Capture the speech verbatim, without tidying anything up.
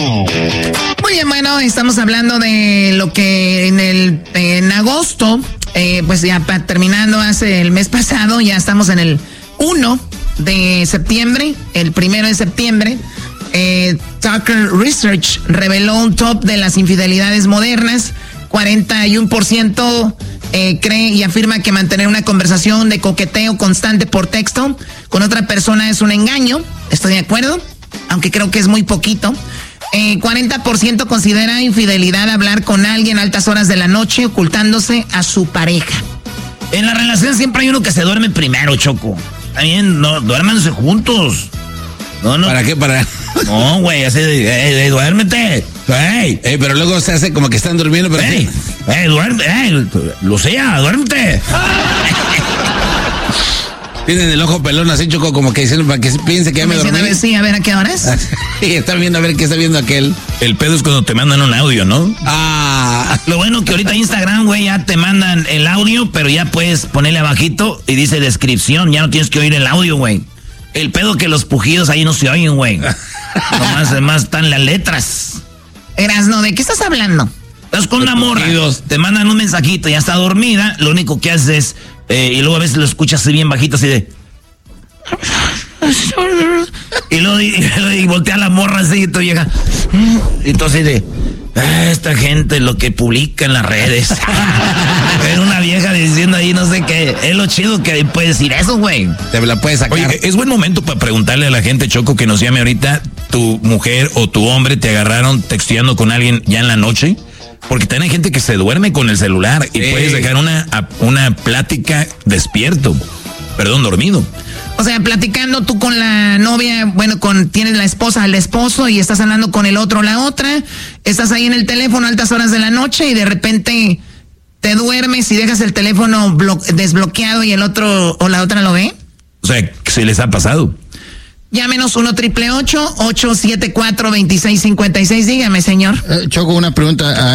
Muy bien, bueno, estamos hablando de lo que en el en agosto, eh, pues ya pa, terminando hace el mes pasado, ya estamos en el uno de septiembre, el primero de septiembre. Eh, Tucker Research reveló un top de las infidelidades modernas. cuarenta y uno por ciento eh, cree y afirma que mantener una conversación de coqueteo constante por texto con otra persona es un engaño. Estoy de acuerdo, aunque creo que es muy poquito. Eh, cuarenta por ciento considera infidelidad hablar con alguien a altas horas de la noche ocultándose a su pareja. En la relación siempre hay uno que se duerme primero, Choco. También, no, duérmanse juntos. No, no. ¿Para qué? Para... No, güey, así de, hey, hey, duérmete. Hey. Hey, pero luego se hace como que están durmiendo, pero... Hey, hey, duérmete, hey, Lucía, duérmete. Tienen el ojo pelón así, Choco, como que dicen para que piense que ya me dormí. A ver, sí, a ver, ¿a qué horas? Y están viendo a ver qué está viendo aquel. El pedo es cuando te mandan un audio, ¿no? Ah. Lo bueno que ahorita Instagram, güey, ya te mandan el audio, pero ya puedes ponerle abajito y dice descripción, ya no tienes que oír el audio, güey. El pedo que los pujidos ahí no se oyen, güey. Nomás, además están las letras. Erasno, ¿de qué estás hablando? Estás con una morra, te mandan un mensajito, ya está dormida, lo único que haces es, eh, y luego a veces lo escuchas así bien bajito, así de... Y luego y, y voltea la morra así y tú llega... Y entonces de... Ah, esta gente lo que publica en las redes. Ver una vieja diciendo ahí no sé qué. Es lo chido que puede decir eso, güey. Te la puedes sacar. Oye, es buen momento para preguntarle a la gente, Choco, que nos llame ahorita. ¿Tu mujer o tu hombre te agarraron texteando con alguien ya en la noche? Porque también hay gente que se duerme con el celular y sí. Puedes dejar una, una plática despierto. Perdón, dormido. O sea, platicando tú con la novia, bueno, con tienes la esposa, el esposo, y estás hablando con el otro, la otra, estás ahí en el teléfono a altas horas de la noche y de repente te duermes y dejas el teléfono desbloqueado y el otro o la otra lo ve. O sea, ¿qué se les ha pasado? Llámenos uno triple ocho, ocho siete cuatro, dos seis cinco seis. Dígame, señor. Eh, Choco, una pregunta.